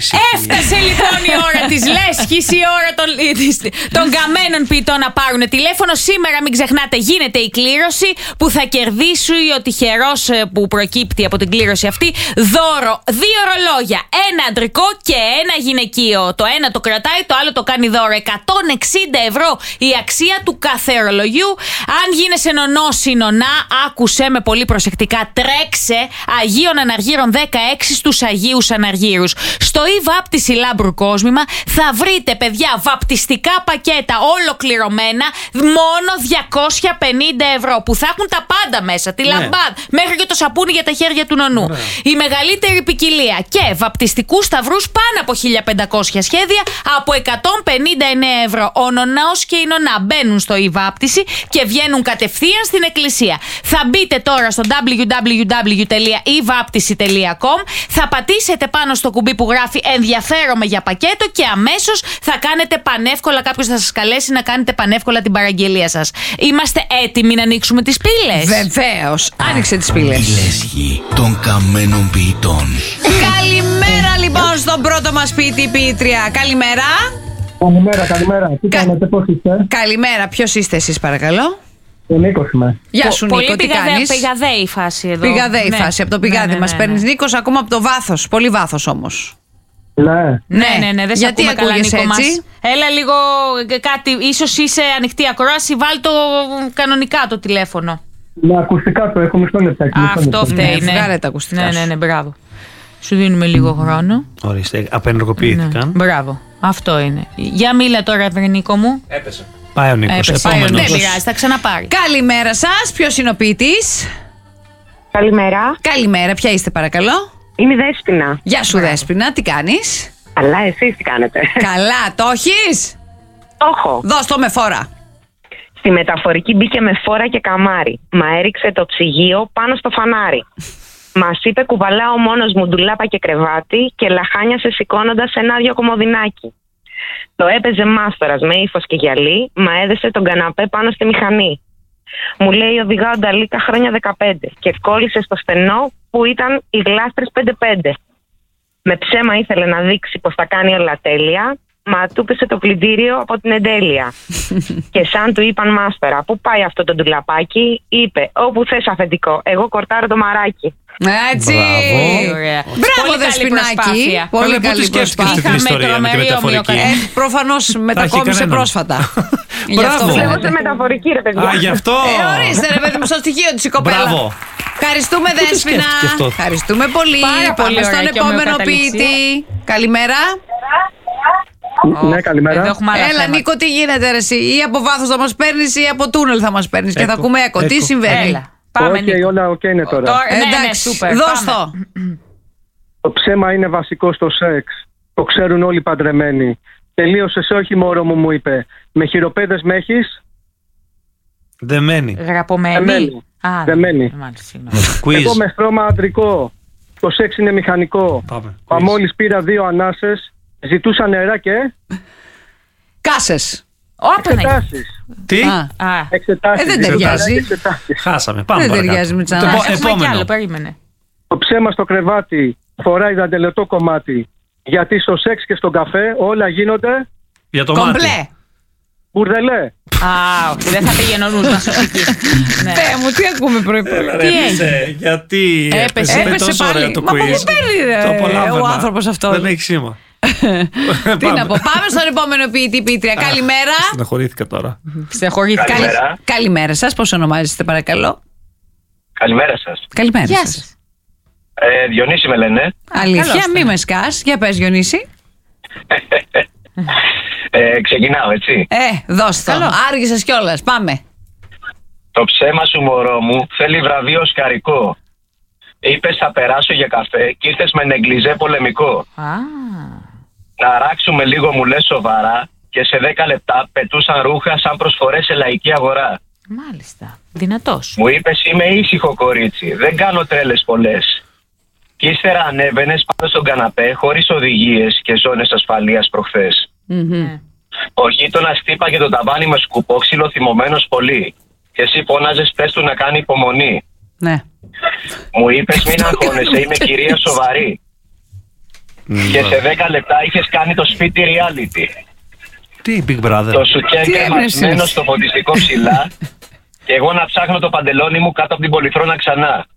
Έφτασε λοιπόν η ώρα της λέσχης, η ώρα των καμένων ποιητών να πάρουν τηλέφωνο. Σήμερα μην ξεχνάτε, γίνεται η κλήρωση που θα κερδίσει ο τυχερός που προκύπτει από την κλήρωση αυτή δώρο 2 ρολόγια, ένα αντρικό και ένα γυναικείο. Το ένα το κρατάει, το άλλο το κάνει δώρο. 160 ευρώ η αξία του κάθε ρολογιού. Αν γίνεσαι νονός ή νονά, άκουσέ με πολύ προσεκτικά. Τρέξε Αγίων Αναργύρων 16 στους Αγίους Αναργύρους. Στο e-βάπτιση Λάμπρου Κόσμημα θα βρείτε, παιδιά, βαπτιστικά πακέτα ολοκληρωμένα μόνο 250 ευρώ που θα έχουν τα πάντα μέσα. Τη λαμπάδα μέχρι και το σαπούνι για τα χέρια του νονού. Η μεγαλύτερη ποικιλία και βαπτιστικούς σταυρούς πάνω από 1500 σχέδια από 159 ευρώ. Ο νονός και η νονά μπαίνουν στο e-βάπτιση και βγαίνουν κατευθείαν στην εκκλησία. Θα μπείτε τώρα στο www.evaptisi.com, θα πατήσετε πάνω στο κουμπί που γράφει ενδιαφέρομαι για πακέτο και αμέσως θα κάνετε πανεύκολα, κάποιος θα σας καλέσει να κάνετε πανεύκολα την παραγγελία σας. Είμαστε έτοιμοι να ανοίξουμε τις πύλες? Βεβαίως, άνοιξε τις πύλες. Η λέσχη των καμένων ποιητών. Καλημέρα λοιπόν στον πρώτο μας ποιητή ποιήτρια. Καλημέρα. Καλημέρα. Τι κάνετε, πώς είστε? Καλημέρα, ποιος είστε εσείς παρακαλώ? Ο Νίκος είμαι. Γεια σου Νίκο, τι κάνεις? Πηγαδέη η φάση εδώ. Πηγαδέη φάση, από το πηγάδι μας παίρνεις. Νίκος, ακόμα από το βάθος, πολύ βάθος όμως. Ναι, δεν σε γιατί ακούμε καλά, ακούγεσαι Νίκο έτσι? μας. Έλα λίγο κάτι, ίσως είσαι ανοιχτή ακρόαση, βάλ το κανονικά το τηλέφωνο. Με ακουστικά το έχω, μισό λεπτάκι. Αυτό φταίει, ναι. Βγάλε τα ακουστικά σου. Ναι, μπράβο. Σου δίνουμε λίγο χρόνο. Ορίστε, απενεργοποιήθηκαν. Μπράβο, αυτό είναι. Για μίλα τώρα, Νίκο μου. Έπεσε. Πάει ο Νίκος, Δεν επόμενος. πειράζει, θα ξαναπάρει. Καλημέρα σας, ποιος είναι ο ποιητής? Καλημέρα. Καλημέρα, ποια είστε παρακαλώ? Είμαι η Δέσποινα. Γεια σου Δέσποινα, τι κάνεις? Αλλά εσείς τι κάνετε? Καλά, το έχεις? Το έχω. Δώσ' το με φόρα. Στη μεταφορική μπήκε με φόρα και καμάρι. Μα έριξε το ψυγείο πάνω στο φανάρι. Μας είπε κουβαλάω μόνος μου ντουλάπα και κρεβάτι και λαχάνιασε σηκώνοντας ένα άδειο κομμωδινάκι. Το έπαιζε μάστορας με ύφος και γυαλί, μα έδεσε τον καναπέ πάνω στη μηχανή. Μου λέει οδηγάω Νταλίκα χρόνια 15 και κόλλησε στο στενό που ήταν οι γλάστρες 5-5. Με ψέμα ήθελε να δείξει πως τα κάνει όλα τέλεια, μα του πέσε το πλυντήριο από την εντέλεια. Και σαν του είπαν μάστορα, πού πάει αυτό το ντουλαπάκι, είπε όπου θες αφεντικό, εγώ κορτάρω το μαράκι. Έτσι. Μπράβο Δεσποινάκη. Πολύ καλή προσπάθεια. Την ιστορία με τη μεταφορική. Προφανώς μετακόμισε πρόσφατα. Μπράβο. Λέγονται μεταφορική ρε παιδιά. Α, γι' αυτό. Ορίστε ρε παιδί μου, στο στοιχείο της η κοπέλα. Μπράβο. Ευχαριστούμε Δέσποινα. Ευχαριστούμε πολύ. Πάμε στον επόμενο ποιητή. Καλημέρα. Ναι, καλημέρα. Έλα Νίκο, τι γίνεται ρε εσύ? Ή από βάθος θα μας παίρνεις ή από τούνελ θα μας παίρνεις και θα ακούμε έκο. Τι συμβαίνει? Πάμε, όλα οκ είναι τώρα. Εντάξει, δώσ' το. Το ψέμα είναι βασικό στο σεξ. Το ξέρουν όλοι οι παντρεμένοι. Τελείωσε σε όχι μωρό μου είπε. Με χειροπέδες με έχεις? Δεμένη. Γραπωμένη. Δεμένη. Εγώ με στρώμα αντρικό. Το σεξ είναι μηχανικό. Μα μόλις πήρα 2 ανάσες, ζητούσα νερά και κάσες. Εξετάσεις. Τι? Εξετάσεις. Δεν ταιριάζει. Χάσαμε. Πάμε δεν παρακάτω. ταιριάζει με τις ανάσες. Επόμενο. Περίμενε. Το ψέμα στο κρεβάτι φοράει δαντελετό κομμάτι. Γιατί στο σεξ και στον καφέ όλα γίνονται για το μάτι. Κομπλέ. Μπουρδελέ. Όχι, δεν θα πήγαινε ο νους μας εκεί. Θεέ μου, τι ακούμε πρωί-πρωί? Τι έγινε? Γιατί έπεσε πάλι. Μα πού παίρνει ο άνθρωπος αυτό? Δεν έχει σήμα. Τι να πω, πάμε στον επόμενο ποιητή ποιήτρια. Καλημέρα. Στεναχωρήθηκα τώρα. Καλημέρα σας, πώς ονομάζεστε παρακαλώ? Καλημέρα σας. Καλημέρα σας. Διονύση με λένε. Αλήθεια, μη με σκάς. Για πες Διονύση. Ξεκινάω έτσι. Δώσ' το. Άργησες κιόλας, πάμε. Το ψέμα σου μωρό μου θέλει βραβείο οσκαρικό. Είπες θα περάσω για καφέ και ήρθες με νεγκλιζέ πολεμικό. Να αράξουμε λίγο μου λες σοβαρά και σε 10 λεπτά πετούσαν ρούχα σαν προσφορές σε λαϊκή αγορά. Μάλιστα, δυνατός. Μου είπες είμαι ήσυχο κορίτσι, δεν κάνω τρέλες πολλές. Και ύστερα ανέβαινες πάνω στον καναπέ χωρίς οδηγίες και ζώνες ασφαλείας προχθές. Ο γείτονας χτύπαγε το ταβάνι με σκουπόξυλο θυμωμένος πολύ. Και εσύ φώναζες πες του να κάνει υπομονή. Ναι. Μου είπες μην αγχώνεσαι, είμαι κυρία σοβαρή. Και σε 10 λεπτά είχες κάνει το σπίτι reality. Τι Big Brother. Το σουκέν κρεμασμένο στο φωτιστικό ψηλά. Και εγώ να ψάχνω το παντελόνι μου κάτω από την πολυθρόνα ξανά.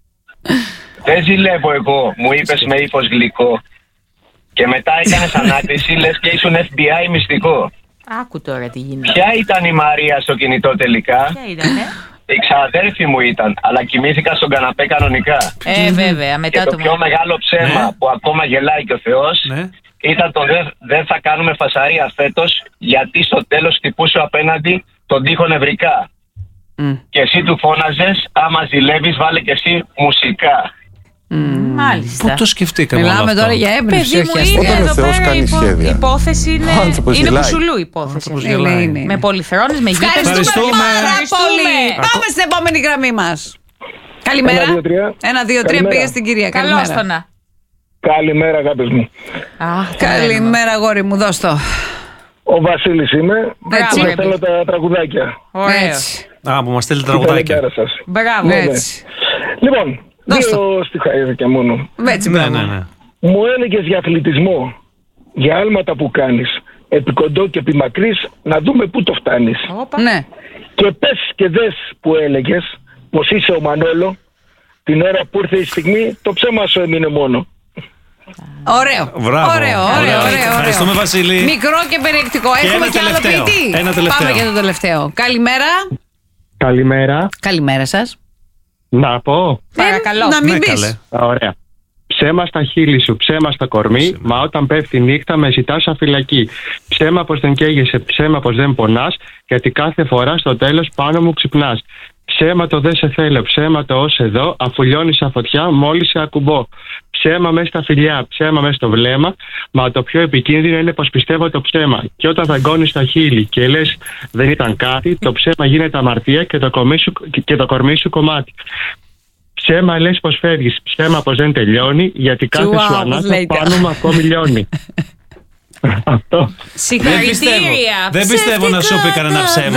Δεν ζηλεύω εγώ, μου είπες με ύφος γλυκό. Και μετά έκανες ανάκριση, λες και ήσουν FBI μυστικό. Άκου τώρα τι γίνεται. Ποια ήταν η Μαρία στο κινητό τελικά? Ποια ήτανε? Η ξαδέρφη μου ήταν, αλλά κοιμήθηκα στον καναπέ κανονικά. Βέβαια, μετά Και το πιο μεγάλο ψέμα που ακόμα γελάει και ο Θεός ήταν το δεν θα κάνουμε φασαρία φέτος, γιατί στο τέλος χτυπούσε απέναντι τον τοίχο νευρικά. Και εσύ του φώναζες, άμα ζηλεύεις βάλε και εσύ μουσικά. Μάλιστα. Πού το σκεφτήκαμε όλο Μιλάμε αυτό? τώρα για έμπνευση, Παιδί μου, όχι είναι αστεία. εδώ Θεός πέρα κάνει σχέδια. η υπόθεση είναι μπουσουλού η υπόθεση. Είναι. Με πολυθρόνες, με γείτονες. Ευχαριστούμε πάρα πολύ. Πάμε στην επόμενη γραμμή μας. Καλημέρα. 1, 2, 3 πήγε στην κυρία. Καλώς το να. Καλημέρα, αγάπες μου. Καλημέρα, αγόρι μου, δώσ' το. Ο Βασίλης είμαι. Μπράβο, Σας στέλνω τα τραγουδάκια. Έτσι. Α, που μας στέλνει τραγουδάκια. Καλημέρα σας. Μπράβο. Έτσι. Λοιπόν, Δώσ' δύο στιχαίδια μόνο. Έτσι, Ναι, μπράβο. ναι. Μου έλεγες για αθλητισμό, για άλματα που κάνεις, επί κοντό και επί μακρύς, να δούμε πού το φτάνεις. Ναι. Και πες και δες που έλεγες πως είσαι ο Μανόλο, την ώρα που ήρθε η στιγμή το ψέμα σου έμεινε μόνο. Ωραίο. Μπράβο. Ωραίο. Ευχαριστούμε, Βασίλη. Μικρό και περιεκτικό. Και Έχουμε ένα και άλλο τελευταίο. ποιητή. Ένα τελευταίο. Πάμε για το τελευταίο. Καλημέρα. Καλημέρα. Καλημέρα σας. Να πω. Παρακαλώ. Να μην Ναι, πεις. καλέ. Ωραία. Ψέμα στα χείλη σου, ψέμα στα κορμί, μα όταν πέφτει η νύχτα με ζητάς σαν φυλακή. Ψέμα πως δεν καίγεσαι, ψέμα πως δεν πονάς, γιατί κάθε φορά στο τέλος πάνω μου ξυπνάς. Ψέμα το δεν σε θέλω, ψέμα το ως εδώ, αφού λιώνει σαν φωτιά μόλις σε ακουμπώ. Ψέμα μέσα στα φιλιά, ψέμα μέσα στο βλέμμα, μα το πιο επικίνδυνο είναι πως πιστεύω το ψέμα. Και όταν δαγκώνεις τα χείλη και λες δεν ήταν κάτι, το ψέμα γίνεται αμαρτία και το κορμί σου κομμάτι. Ψέμα λες πως φεύγεις, ψέμα πως δεν τελειώνει, γιατί κάθε σου ανάσα πάνω μου ακόμη λιώνει. Αυτό. Συγχαρητήρια. Δεν πιστεύω να σου πει κανένα ψέμα.